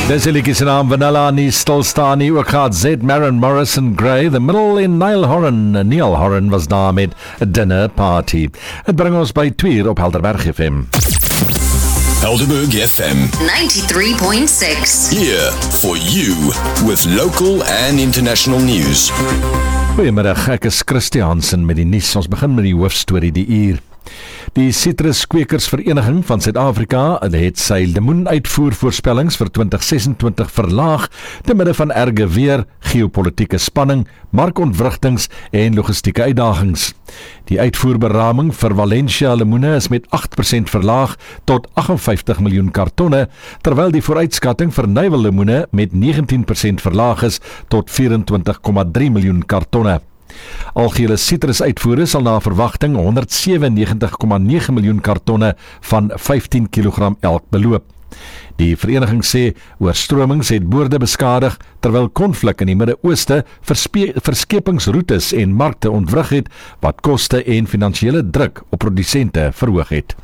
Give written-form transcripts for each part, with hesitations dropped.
Deze liedjie se naam Vanilla nie stil staan nie, ook gaat Z, Maren Morrison Gray, The Middle en Niall Horan was daar met A Dinner Party. Het bring ons by 2 uur op Helderberg FM. Helderberg FM 93.6. Here for you with local and international news. Goeiemiddag, ek is Christy Hansen met die nuus. Ons begin met die hoofstorie die uur. Die Sitruskwekersvereniging van Suid-Afrika het sy lemoenuitvoervoorspellings vir 2026 verlaag te midde van erge weer, geopolitiese spanning, markontwrigtings en logistieke uitdagings. Die uitvoerberaming vir Valencia lemoene is met 8% verlaag tot 58 miljoen kartonne, terwyl die vooruitskatting vir Nyvel lemoene met 19% verlaag is tot 24,3 miljoen kartonne. Algehele sitrusuitvoere sal na verwagting 197,9 miljoen kartonne van 15 kg elk beloop. Die vereniging sê oorstromings het boorde beskadig, terwyl konflik in die Midde-Ooste verskepingsroetes en markte ontwrig het, wat koste en finansiële druk op produsente verhoog het.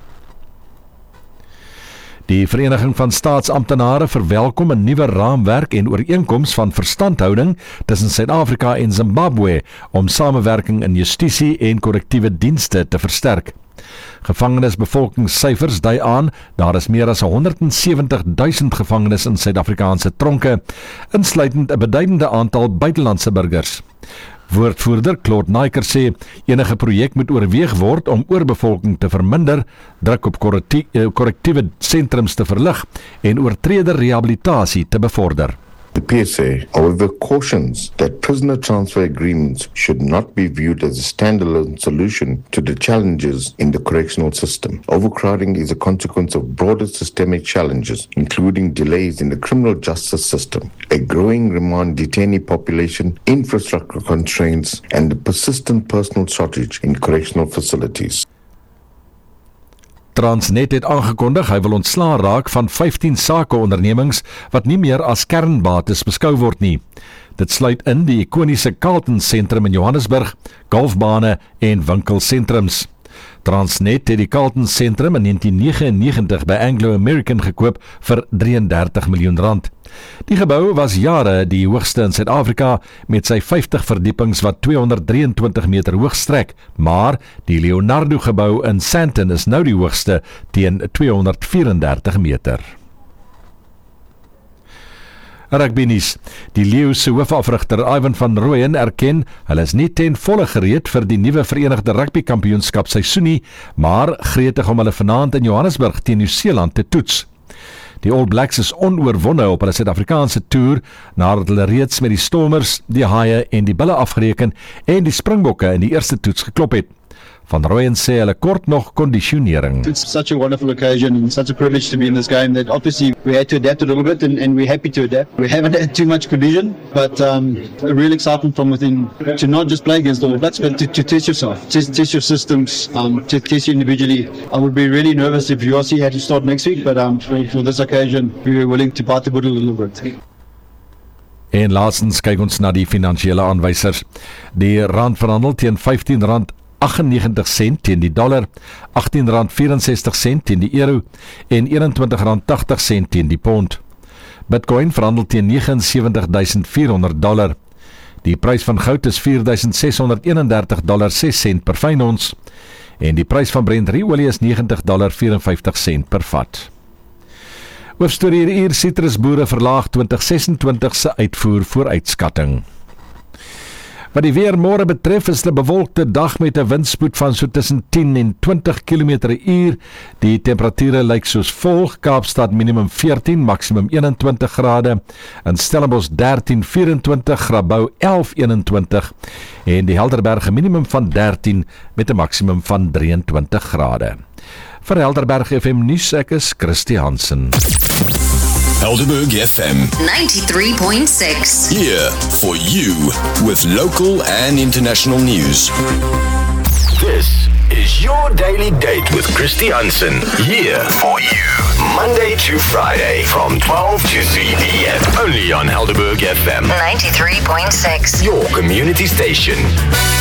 Die Vereniging van Staatsamptenare verwelkom 'n nuwe raamwerk en ooreenkoms van verstandhouding tussen Suid-Afrika en Zimbabwe om samewerking in justisie en korrektiewe dienste te versterk. Gevangenisbevolkingssyfers dui aan, daar is meer as 170,000 gevangenes in Suid-Afrikaanse tronke, insluitend 'n beduidende aantal buitelandse burgers. Woordvoerder Claude Naiker sê, enige projek moet oorweeg word om oorbevolking te verminder, druk op korrektiewe sentrums te verlig en oortreder rehabilitasie te bevorder. The PSA, however, cautions that prisoner transfer agreements should not be viewed as a standalone solution to the challenges in the correctional system. Overcrowding is a consequence of broader systemic challenges, including delays in the criminal justice system, a growing remand detainee population, infrastructure constraints, and the persistent personal shortage in correctional facilities. Transnet het aangekondig hy wil ontslaa raak van 15 sakeondernemings wat nie meer as kernbates beskou word nie. Dit sluit in die ikoniese Carlton sentrum in Johannesburg, golfbane en winkelsentrums. Transnet het die Carlton sentrum in 1999 by Anglo American gekoop vir R33 miljoen. Die gebou was jare die hoogste in Suid-Afrika met sy 50 verdiepings wat 223 meter hoog strek, maar die Leonardo gebou in Sandton is nou die hoogste teen 234 meter. Rugby nuus. Die Leeu's se hoofafrigter Ivan van Rooyen erken, hulle is nie ten volle gereed vir die nuwe Verenigde Rugby Kampioenskap seisoen nie, maar gretig om hulle vanaand in Johannesburg teen Nieu-Seeland te toets. Die All Blacks is onoorwonne op hulle Suid-Afrikaanse toer, nadat hulle reeds met die Stormers, die Haie en die Bulle afgereken en die Springbokke in die eerste toets geklop het. Van Rooyen sê hulle kort nog kondisionering. It's such a wonderful occasion and such a privilege to be in this game that obviously we had to adapt a little bit and we're happy to adapt. We haven't had too much collision, but a real excitement from within to not just play against the All Blacks, but to test yourself, test your systems, to test you individually. I would be really nervous if URC had to start next week, but for this occasion we were willing to bite the bullet a little bit. En laastens kyk ons na die finansiële aanwysers. Die rand verhandel teen R15.98 teen die dollar, R18.64 teen die euro en R21.80 teen die pond. Bitcoin verhandel teen $79,400. Die prys van goud is $4,631.06 per fyn ons en die prys van Brent olie is $90.54 per vat. Hoofstorie hier, sitrusboere verlaag 2026 se uitvoer vooruitskatting. Wat die weer môre betref is 'n bewolkte dag met 'n windspoed van so tussen 10 en 20 km/h. Die temperature lyk soos volg: Kaapstad minimum 14, maksimum 21 grade, in Stellenbosch 13-24, Grabouw 11-21 en die Helderberg minimum van 13 met 'n maksimum van 23 grade. Vir Helderberg FM nuus, ek is Christy Hansen. Helderberg FM 93.6. Here for you with local and international news. This is your daily date with Christy Hansen. Here for you. Monday to Friday from 12 to 3 p.m. Only on Helderberg FM 93.6. Your community station.